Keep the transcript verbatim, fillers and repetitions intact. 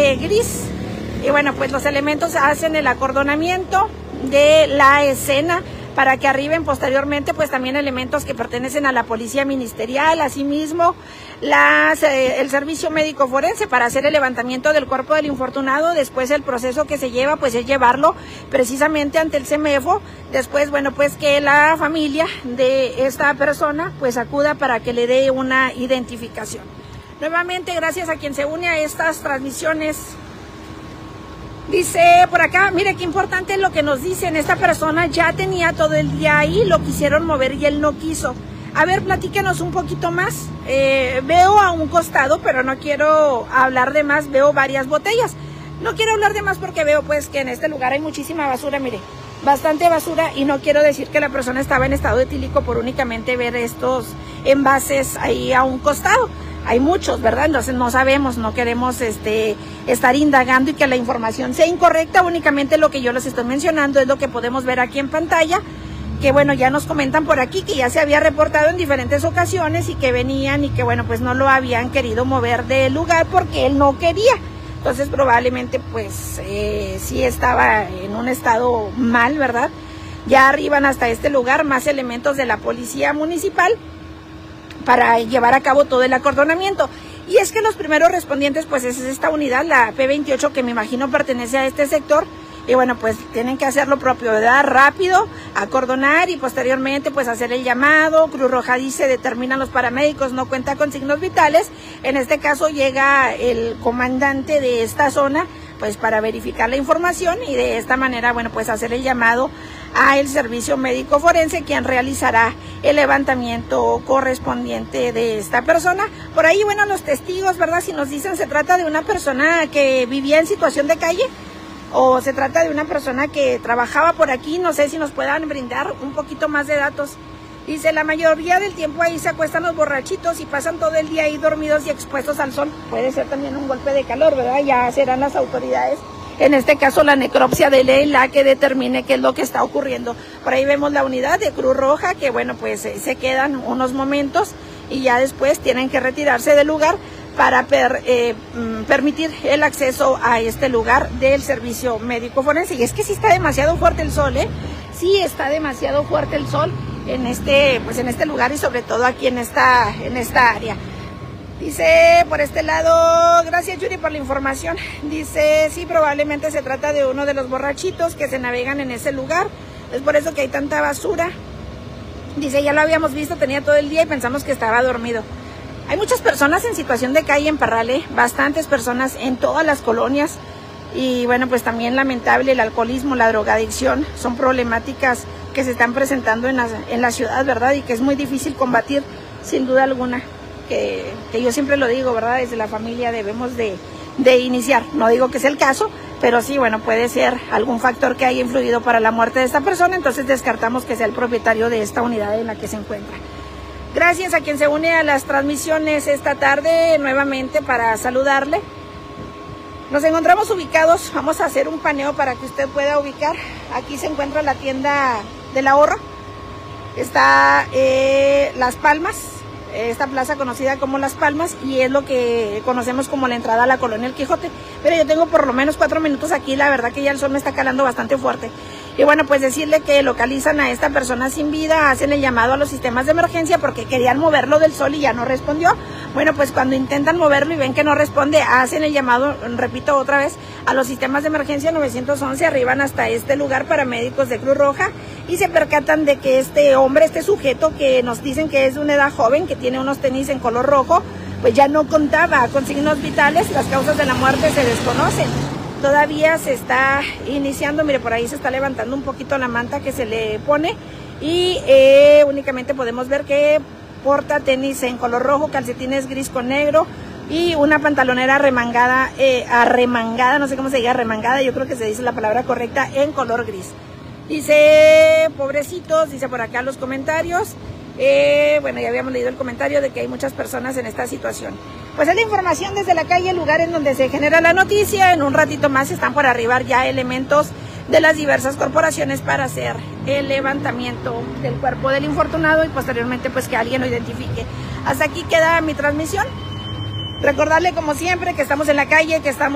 color gris. Y bueno, pues los elementos hacen el acordonamiento de la escena para que arriben posteriormente pues también elementos que pertenecen a la policía ministerial, asimismo las, eh, el servicio médico forense para hacer el levantamiento del cuerpo del infortunado. Después el proceso que se lleva pues es llevarlo precisamente ante el CEMEFO. Después, bueno, pues que la familia de esta persona pues acuda para que le dé una identificación. Nuevamente, gracias a quien se une a estas transmisiones. Dice por acá, mire qué importante es lo que nos dicen, esta persona ya tenía todo el día ahí, lo quisieron mover y él no quiso. A ver, platíquenos un poquito más. Eh, veo a un costado, pero no quiero hablar de más, veo varias botellas. No quiero hablar de más porque veo pues que en este lugar hay muchísima basura, mire, bastante basura, y no quiero decir que la persona estaba en estado etílico por únicamente ver estos envases ahí a un costado. Hay muchos, ¿verdad? Entonces no sabemos, no queremos este, estar indagando y que la información sea incorrecta. Únicamente lo que yo les estoy mencionando es lo que podemos ver aquí en pantalla, que bueno, ya nos comentan por aquí que ya se había reportado en diferentes ocasiones y que venían y que bueno, pues no lo habían querido mover del lugar porque él no quería. Entonces probablemente pues eh, sí estaba en un estado mal, ¿verdad? Ya arriban hasta este lugar más elementos de la policía municipal para llevar a cabo todo el acordonamiento. Y es que los primeros respondientes pues es esta unidad, la P veintiocho, que me imagino pertenece a este sector, y bueno, pues tienen que hacer lo propio, ¿verdad? Rápido, acordonar y posteriormente pues hacer el llamado. Cruz Roja dice, determinan los paramédicos, no cuenta con signos vitales. En este caso llega el comandante de esta zona pues para verificar la información y de esta manera, bueno, pues hacer el llamado a el servicio médico forense, quien realizará el levantamiento correspondiente de esta persona. Por ahí, bueno, los testigos, ¿verdad? Si nos dicen se trata de una persona que vivía en situación de calle o se trata de una persona que trabajaba por aquí, no sé si nos puedan brindar un poquito más de datos. Dice, la mayoría del tiempo ahí se acuestan los borrachitos y pasan todo el día ahí dormidos y expuestos al sol. Puede ser también un golpe de calor, ¿verdad? Ya serán las autoridades, en este caso la necropsia de ley, la que determine qué es lo que está ocurriendo. Por ahí vemos la unidad de Cruz Roja, que bueno, pues eh, se quedan unos momentos y ya después tienen que retirarse del lugar para per, eh, permitir el acceso a este lugar del servicio médico forense. Y es que sí está demasiado fuerte el sol, ¿eh? Sí está demasiado fuerte el sol en este, pues en este lugar y sobre todo aquí en esta, en esta área. Dice por este lado, gracias Yuri por la información. Dice, sí, probablemente se trata de uno de los borrachitos que se navegan en ese lugar. Es por eso que hay tanta basura. Dice, ya lo habíamos visto, tenía todo el día y pensamos que estaba dormido. Hay muchas personas en situación de calle en Parral, ¿eh? Bastantes personas en todas las colonias. Y bueno, pues también lamentable el alcoholismo, la drogadicción, son problemáticas que se están presentando en la, en la ciudad, ¿verdad? Y que es muy difícil combatir, sin duda alguna, que, que yo siempre lo digo, ¿verdad? Desde la familia debemos de, de iniciar. No digo que sea el caso, pero sí, bueno, puede ser algún factor que haya influido para la muerte de esta persona, entonces descartamos que sea el propietario de esta unidad en la que se encuentra. Gracias a quien se une a las transmisiones esta tarde nuevamente para saludarle. Nos encontramos ubicados, vamos a hacer un paneo para que usted pueda ubicar. Aquí se encuentra la tienda del ahorro, está eh, Las Palmas, esta plaza conocida como Las Palmas, y es lo que conocemos como la entrada a la colonia El Quijote. Pero yo tengo por lo menos cuatro minutos aquí, la verdad que ya el sol me está calando bastante fuerte. Y bueno, pues decirle que localizan a esta persona sin vida, hacen el llamado a los sistemas de emergencia porque querían moverlo del sol y ya no respondió. Bueno, pues cuando intentan moverlo y ven que no responde, hacen el llamado, repito otra vez, a los sistemas de emergencia nueve once, arriban hasta este lugar paramédicos de Cruz Roja y se percatan de que este hombre, este sujeto que nos dicen que es de una edad joven, que tiene unos tenis en color rojo, pues ya no contaba con signos vitales, las causas de la muerte se desconocen. Todavía se está iniciando, mire, por ahí se está levantando un poquito la manta que se le pone y eh, únicamente podemos ver que porta tenis en color rojo, calcetines gris con negro y una pantalonera remangada, eh, arremangada, no sé cómo se diga, remangada, yo creo que se dice la palabra correcta, en color gris. Dice, pobrecitos, dice por acá los comentarios. Eh, bueno, ya habíamos leído el comentario de que hay muchas personas en esta situación. Pues es la información desde la calle, el lugar en donde se genera la noticia. En un ratito más están por arribar ya elementos de las diversas corporaciones para hacer el levantamiento del cuerpo del infortunado y posteriormente pues que alguien lo identifique. Hasta aquí queda mi transmisión. Recordarle como siempre que estamos en la calle, que estamos